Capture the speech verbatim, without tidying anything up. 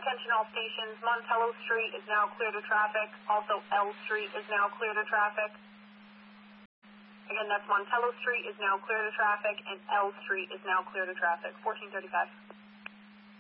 Attention all stations, Montello Street is now clear to traffic. Also, L Street is now clear to traffic. Again, that's Montello Street is now clear to traffic, and L Street is now clear to traffic. fourteen thirty-five.